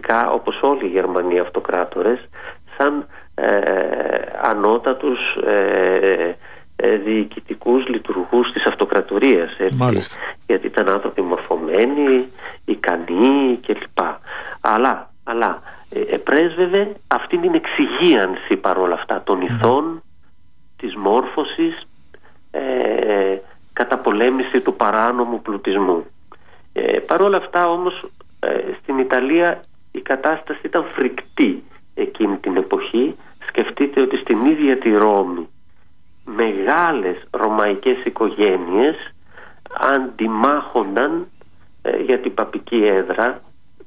ουσιαστικά, όπως όλοι οι Γερμανοί αυτοκράτορες, σαν ανώτατους διοικητικούς λειτουργούς της αυτοκρατορίας, γιατί ήταν άνθρωποι μορφωμένοι, ικανοί κλπ. Αλλά πρέσβευε αυτήν την εξυγίανση παρόλα αυτά των ηθών, της μόρφωσης, καταπολέμηση του παράνομου πλουτισμού. Παρόλα αυτά όμως στην Ιταλία η κατάσταση ήταν φρικτή εκείνη την εποχή. Σκεφτείτε ότι στην ίδια τη Ρώμη μεγάλες ρωμαϊκές οικογένειες αντιμάχονταν για την παπική έδρα.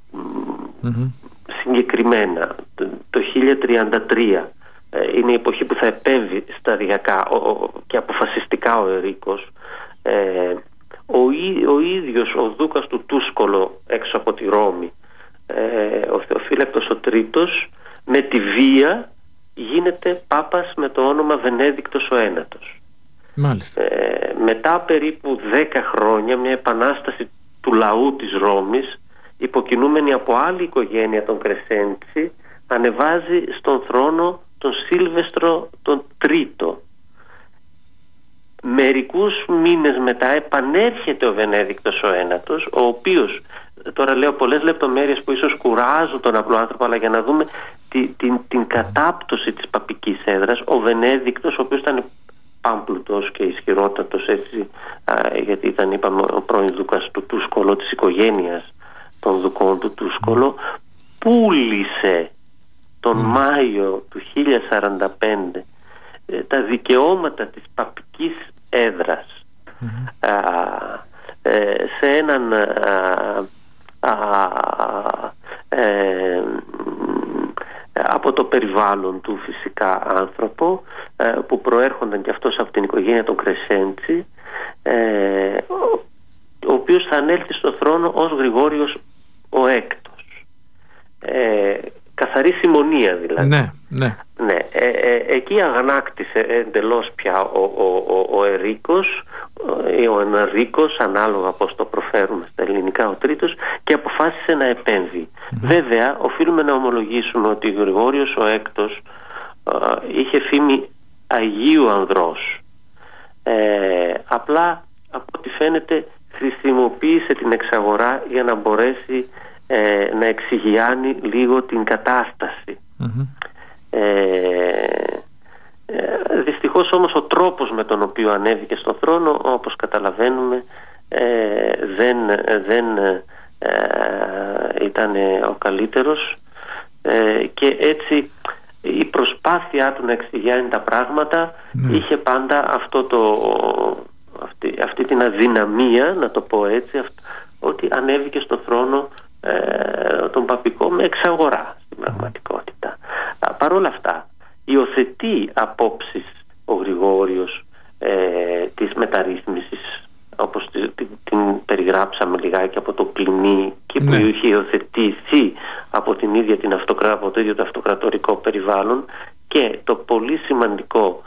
Συγκεκριμένα το 1033 είναι η εποχή που θα επέμβει σταδιακά και αποφασιστικά ο Ερίκος. Ο ίδιος ο δούκας του Τούσκολο έξω από τη Ρώμη, ο Θεοφύλακτος ο Τρίτος, με τη βία γίνεται πάπας με το όνομα Βενέδικτος ο Ένατος. Μάλιστα. Μετά περίπου 10 χρόνια μια επανάσταση του λαού της Ρώμης, υποκινούμενη από άλλη οικογένεια, τον Κρεσέντσι, ανεβάζει στον θρόνο τον Σίλβεστρο τον Τρίτο. Μερικούς μήνες μετά επανέρχεται ο Βενέδικτος ο Ένατος, ο οποίος, τώρα λέω πολλές λεπτομέρειες που ίσως κουράζουν τον απλό άνθρωπο, αλλά για να δούμε την κατάπτωση της παπικής έδρας. Ο Βενέδικτος, ο οποίος ήταν πάμπλουτος και ισχυρότατος, έτσι, γιατί ήταν, είπαμε, ο πρώην δούκας του Τούσκολο, της οικογένειας των δουκών του Τούσκολο, πούλησε τον Μάιο του 1045 τα δικαιώματα της παπικής έδρας σε έναν από το περιβάλλον του φυσικά άνθρωπο, που προέρχονταν και αυτός από την οικογένεια των Κρεσέντσι, ο οποίος θα ανέλθει στο θρόνο ως Γρηγόριος ο Έκτος. Καθαρή συμμονία δηλαδή. Ναι. Εκεί αγανάκτησε εντελώς πια ο Ερίκος, ο Ενρίκος, ανάλογα πώς το προφέρουμε στα ελληνικά, ο Τρίτος, και αποφάσισε να επέμβει. Βέβαια, οφείλουμε να ομολογήσουμε ότι ο Γρηγόριος ο Έκτος είχε φήμη Αγίου Ανδρός. Απλά, από ό,τι φαίνεται, χρησιμοποίησε την εξαγορά για να μπορέσει να εξηγιάνει λίγο την κατάσταση. Δυστυχώς όμως ο τρόπος με τον οποίο ανέβηκε στον θρόνο, όπως καταλαβαίνουμε, δεν ήταν ο καλύτερος, και έτσι η προσπάθειά του να εξηγιάνει τα πράγματα είχε πάντα αυτή την αδυναμία, να το πω έτσι, ότι ανέβηκε στον θρόνο τον παπικό με εξαγορά στην πραγματικότητα. Παρ' όλα αυτά υιοθετεί απόψεις ο Γρηγόριος της μεταρρύθμισης, όπως την περιγράψαμε λιγάκι από το Πλινί, και που είχε υιοθετηθεί από την ίδια από το ίδιο το αυτοκρατορικό περιβάλλον, και το πολύ σημαντικό,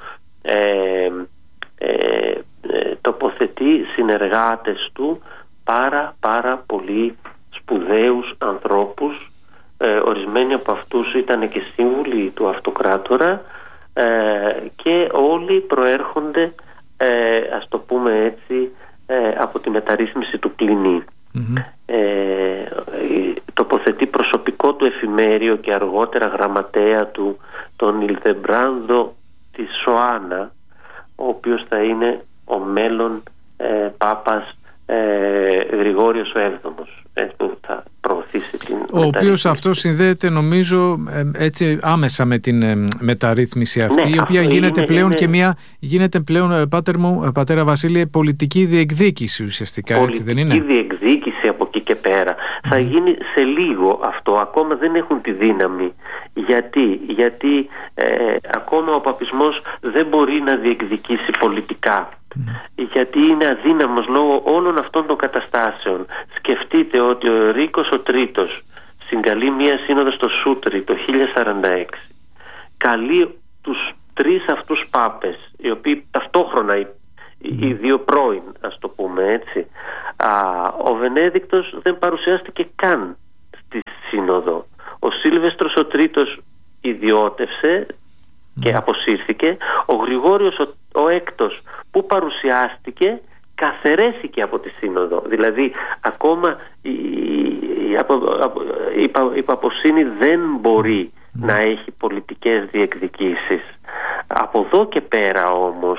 τοποθετεί συνεργάτες του, πάρα πολύ σπουδαίους ανθρώπους. Ορισμένοι από αυτούς ήταν και σύμβουλοι του αυτοκράτορα, και όλοι προέρχονται, ας το πούμε έτσι, από τη μεταρρύθμιση του Πλινί. Τοποθετεί προσωπικό του εφημέριο και αργότερα γραμματέα του, τον Ιλδεμπράνδο της Σοάνα, ο οποίος θα είναι ο μέλλον Πάπας Γρηγόριος ο Έβδομος, που θα προωθήσει την ο οποίος αυτό συνδέεται, νομίζω, έτσι άμεσα με την μεταρρύθμιση αυτή, η οποία γίνεται πλέον, πατέρα Βασίλη, πολιτική διεκδίκηση ουσιαστικά, έτσι δεν είναι? Πολιτική διεκδίκηση από εκεί και πέρα. Θα γίνει σε λίγο αυτό, ακόμα δεν έχουν τη δύναμη. Γιατί ακόμα ο παπισμός δεν μπορεί να διεκδικήσει πολιτικά, γιατί είναι αδύναμος λόγω όλων αυτών των καταστάσεων. Σκεφτείτε ότι ο Ερίκος ο Τρίτος συγκαλεί μία σύνοδο στο Σούτρι το 1046, καλεί τους τρεις αυτούς πάπες, οι οποίοι ταυτόχρονα οι δύο πρώην, ας το πούμε έτσι. Ο Βενέδικτος δεν παρουσιάστηκε καν στη σύνοδο. Ο Σίλβεστρος ο Τρίτος ιδιώτευσε και αποσύρθηκε. Ο Γρηγόριος ο Έκτος που παρουσιάστηκε καθαιρέθηκε από τη Σύνοδο. Δηλαδή ακόμα η Παποσύνη δεν μπορεί να έχει πολιτικές διεκδικήσεις. Από εδώ και πέρα όμως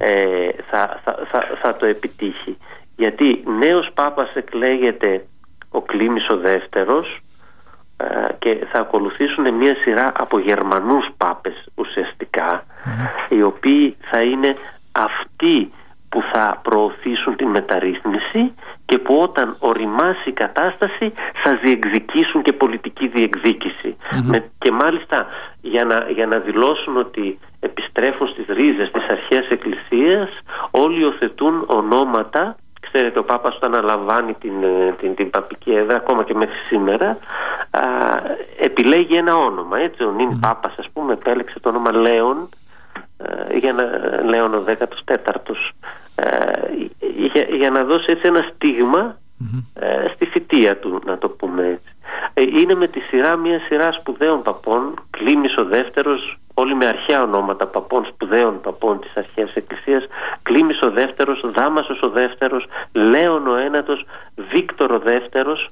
θα το επιτύχει, γιατί νέος Πάπας εκλέγεται ο Κλίμης ο Δεύτερος και θα ακολουθήσουν μια σειρά από Γερμανούς Πάπες ουσιαστικά, οι οποίοι θα είναι αυτοί που θα προωθήσουν την μεταρρύθμιση και που όταν οριμάσει η κατάσταση θα διεκδικήσουν και πολιτική διεκδίκηση. Και μάλιστα για να δηλώσουν ότι επιστρέφουν στις ρίζες της αρχαίας εκκλησίας, όλοι υιοθετούν ονόματα. Ξέρετε, ο Πάπας όταν αναλαμβάνει την παπική έδρα, ακόμα και μέχρι σήμερα, επιλέγει ένα όνομα. Έτσι, ο νυν Πάπας, ας πούμε, επέλεξε το όνομα Λέων, Λέων ο 14ος, για να δώσει έτσι ένα στίγμα στη θητεία του, να το πούμε έτσι. Είναι με τη σειρά μια σειρά σπουδαίων παπών, Κλίμης ο Δεύτερος, όλοι με αρχαία ονόματα παπών, σπουδαίων παπών της αρχαίας εκκλησίας, Κλίμης ο Δεύτερος, Δάμασος ο Δεύτερος, Λέων ο Ένατος, Βίκτορ ο Δεύτερος,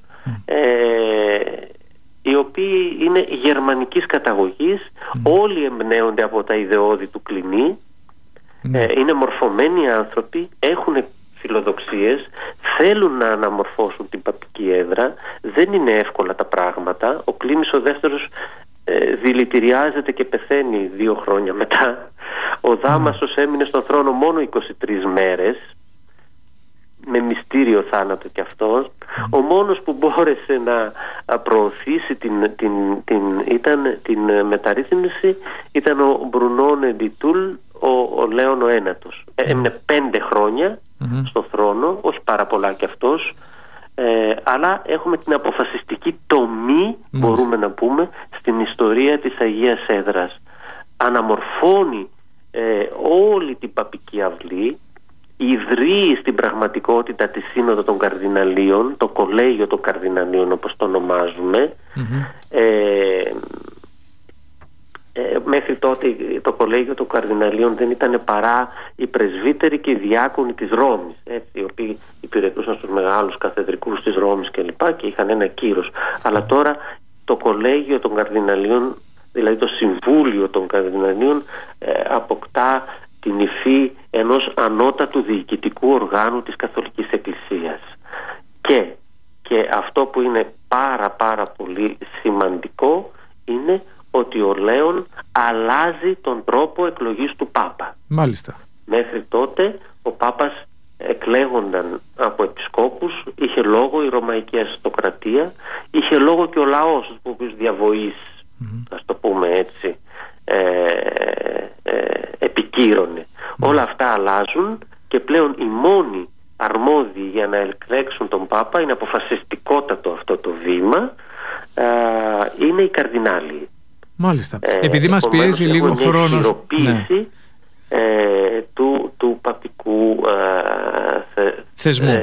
οι οποίοι είναι γερμανικής καταγωγής, όλοι εμπνέονται από τα ιδεώδη του Κλινή, είναι μορφωμένοι άνθρωποι, έχουν φιλοδοξίες, θέλουν να αναμορφώσουν την παπική έδρα. Δεν είναι εύκολα τα πράγματα. Ο Κλίμης ο Δεύτερος δηλητηριάζεται και πεθαίνει 2 χρόνια μετά. Ο Δάμασος έμεινε στον θρόνο μόνο 23 μέρες, με μυστήριο θάνατο κι αυτός. Ο μόνος που μπόρεσε να προωθήσει την μεταρρύθμιση ήταν ο Μπρουνό Νεντιτούλ, ο Λέων ο Ένατος. Έμεινε 5 χρόνια στο θρόνο, όχι πάρα πολλά κι αυτός, αλλά έχουμε την αποφασιστική τομή, μπορούμε να πούμε, στην ιστορία της Αγίας Έδρας. Αναμορφώνει όλη την παπική αυλή, ιδρύει στην πραγματικότητα τη Σύνοδο των Καρδιναλίων, το Κολέγιο των Καρδιναλίων όπως το ονομάζουμε. Μέχρι τότε το Κολέγιο των Καρδιναλίων δεν ήταν παρά οι πρεσβύτεροι και οι διάκονοι της Ρώμης, έτσι, οι οποίοι υπηρετούσαν στους μεγάλους καθεδρικούς της Ρώμης και είχαν ένα κύρος. Αλλά τώρα το Κολέγιο των Καρδιναλίων, δηλαδή το Συμβούλιο των Καρδιναλίων, αποκτά την υφή ενός ανώτατου διοικητικού οργάνου της Καθολικής Εκκλησίας. Και αυτό που είναι πάρα πολύ σημαντικό είναι ότι ο Λέων αλλάζει τον τρόπο εκλογής του Πάπα. Μάλιστα. Μέχρι τότε ο Πάπας εκλέγονταν από επισκόπους, είχε λόγο η Ρωμαϊκή Αριστοκρατία, είχε λόγο και ο λαός, ο οποίος διαβοής, ας το πούμε έτσι, επικύρωνε. Όλα αυτά αλλάζουν και πλέον οι μόνοι αρμόδιοι για να εκλέξουν τον Πάπα, είναι αποφασιστικότατο αυτό το βήμα, είναι οι καρδινάλοι. Μάλιστα. Επειδή μας πιέζει λίγο χρόνος, του παπικού θεσμού.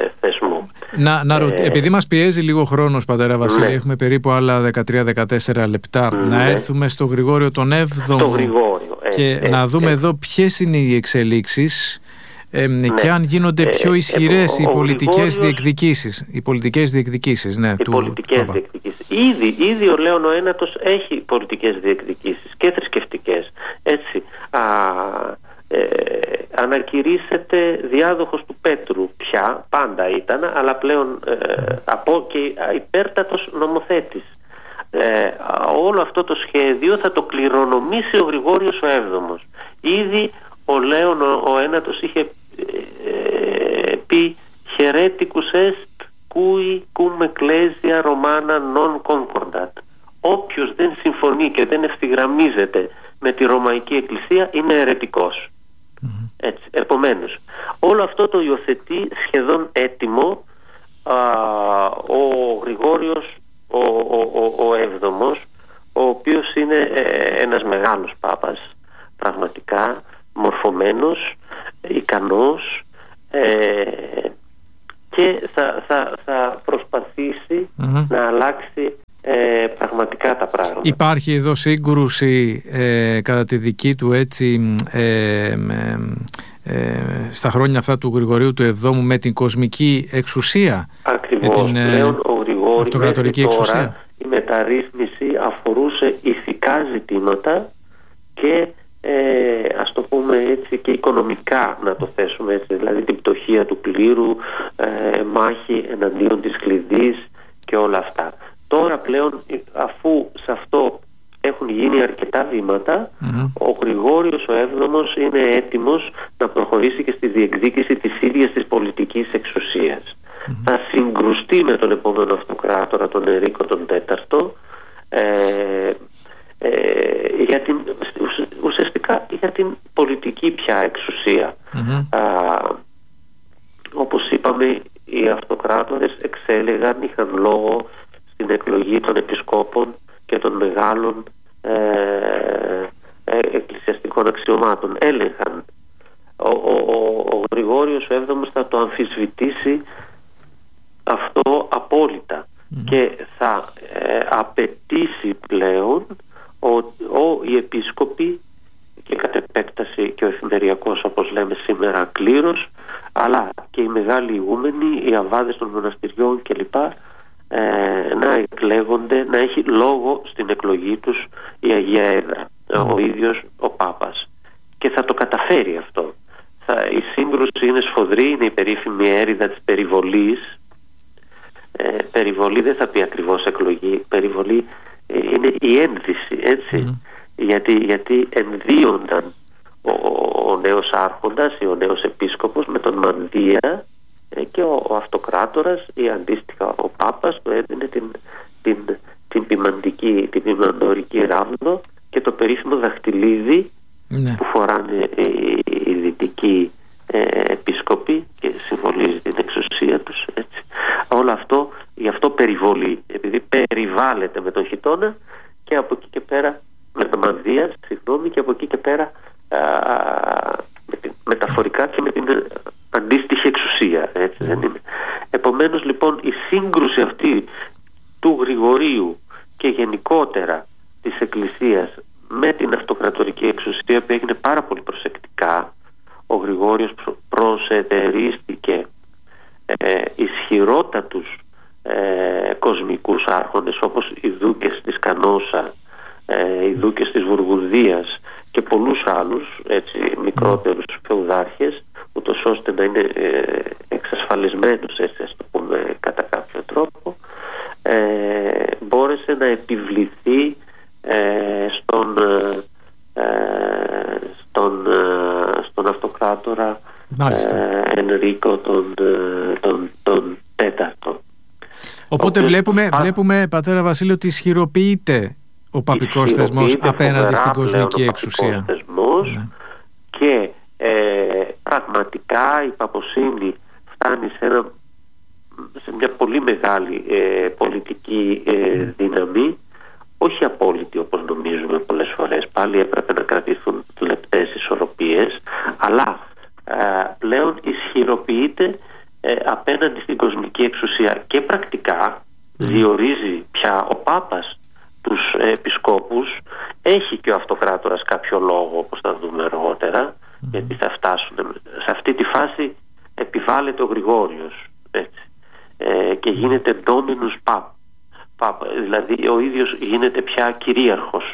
Επειδή μας πιέζει λίγο χρόνος, πατέρα Βασίλη, έχουμε περίπου άλλα 13-14 λεπτά, να έρθουμε στο Γρηγόριο τον 7ο και να δούμε εδώ ποιες είναι οι εξελίξεις και αν γίνονται πιο ισχυρές οι πολιτικές διεκδικήσεις. Οι πολιτικές διεκδικήσεις, Ήδη ο Λέων ο Ένατος έχει πολιτικές διεκδικήσεις και θρησκευτικές. Έτσι, ανακηρύσσεται διάδοχος του Πέτρου πια, πάντα ήταν, αλλά πλέον από και υπέρτατος νομοθέτης. Όλο αυτό το σχέδιο θα το κληρονομήσει ο Γρηγόριος ο Έβδομος. Ήδη ο Λέων ο Ένατος είχε πει «Χαιρέτικους est cui cum ecclesia romana non concordat». Όποιος δεν συμφωνεί και δεν ευθυγραμμίζεται με τη Ρωμαϊκή Εκκλησία είναι αιρετικός. Έτσι. Επομένως, όλο αυτό το υιοθετεί σχεδόν έτοιμο ο Γρηγόριος ο Έβδομος, ο οποίος είναι ένας μεγάλος Πάπας, πραγματικά μορφωμένος, ικανός, και θα προσπαθήσει να αλλάξει πραγματικά τα πράγματα. Υπάρχει εδώ σύγκρουση κατά τη δική του έτσι στα χρόνια αυτά του Γρηγορίου του Εβδόμου με την κοσμική εξουσία? Ακριβώς. Την πλέον ο Γρηγόρης αυτοκρατορική εξουσία. Η μεταρρύθμιση αφορούσε ηθικά ζητήματα και ας το πούμε έτσι και οικονομικά, να το θέσουμε έτσι, δηλαδή την πτωχεία του κλήρου, μάχη εναντίον της κλειδής και όλα αυτά. Τώρα πλέον, αφού σε αυτό έχουν γίνει αρκετά βήματα, ο Γρηγόριος ο Έβδομος είναι έτοιμος να προχωρήσει και στη διεκδίκηση της ίδιας της πολιτικής εξουσίας. Θα συγκρουστεί με τον επόμενο αυτοκράτορα, τον Ενρίκο τον Τέταρτο, ουσιαστικά για την πολιτική πια εξουσία. Όπως είπαμε, οι αυτοκράτορες εξέλεγαν, είχαν λόγο στην εκλογή των επισκόπων και των μεγάλων εκκλησιαστικών αξιωμάτων. Έλεγχαν. Ο Γρηγόριος ο Έβδομος θα το αμφισβητήσει αυτό απόλυτα και θα απαιτήσει πλέον οι επίσκοποι και κατ' επέκταση και ο εφημεριακός, όπως λέμε σήμερα, κλήρος, αλλά και οι μεγάλοι ηγούμενοι, οι αβάδες των μοναστηριών κλπ, να εκλέγονται, να έχει λόγο στην εκλογή τους η Αγία Έδρα, ο ίδιος ο Πάπας, και θα το καταφέρει αυτό. Η σύγκρουση είναι σφοδρή, είναι η περίφημη έρηδα της περιβολής. Περιβολή δεν θα πει ακριβώς εκλογή, περιβολή είναι η ένδυση, έτσι, γιατί ενδύονταν ο νέος άρχοντας ή ο νέος επίσκοπος με τον μανδύα, και ο αυτοκράτορας ή αντίστοιχα ο Πάπας του έδινε την ποιμαντορική ράβδο και το περίφημο δαχτυλίδι που φοράνε οι δυτικοί επίσκοποι και συμβολίζει την εξουσία τους, έτσι. Όλο αυτό, γι' αυτό περιβολή, επειδή περιβάλλεται με τον χιτώνα και από εκεί και πέρα με το μανδύα, και από εκεί και πέρα μεταφορικά και με την αντίστοιχη εξουσία, έτσι δεν είναι? Επομένως λοιπόν η σύγκρουση αυτή του Γρηγορίου και γενικότερα της Εκκλησίας με την αυτοκρατορική εξουσία, που έγινε πάρα πολύ προσεκτικά, ο Γρηγόριος προσετερίστηκε ισχυρότατους κοσμικούς άρχοντες όπως οι δούκες της Κανόσα, οι δούκες της Βουργουδίας και πολλούς άλλους, έτσι, μικρότερους φεουδάρχες, ούτως ώστε να είναι εξασφαλισμένους, έτσι, ας το πούμε, κατά κάποιο τρόπο. Μπόρεσε να επιβληθεί στον αυτοκράτορα Ενρίκο τον Τέταρτο. Οπότε βλέπουμε, πατέρα Βασίλη, ότι ισχυροποιείται ο παπικός θεσμός απέναντι στην κοσμική εξουσία. Και πραγματικά η παποσύνη φτάνει σε μια πολύ μεγάλη πολιτική δύναμη, όχι απόλυτη όπως νομίζουμε πολλές φορές. Πάλι έπρεπε να κρατηθούν λεπτές ισορροπίες, αλλά πλέον ισχυροποιείται απέναντι στην κοσμική εξουσία και πρακτικά διορίζει πια ο Πάπας τους επισκόπους. Έχει και ο αυτοκράτορας κάποιο λόγο, όπως θα δούμε αργότερα, γιατί θα φτάσουν σε αυτή τη φάση. Επιβάλλεται ο Γρηγόριος, έτσι, και γίνεται ντόμινους Πάπα, δηλαδή ο ίδιος γίνεται πια κυρίαρχος,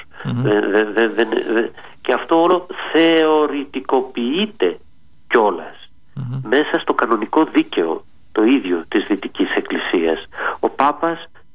και αυτό όλο θεωρητικοποιείται κιόλας μέσα στο κανονικό δίκαιο το ίδιο,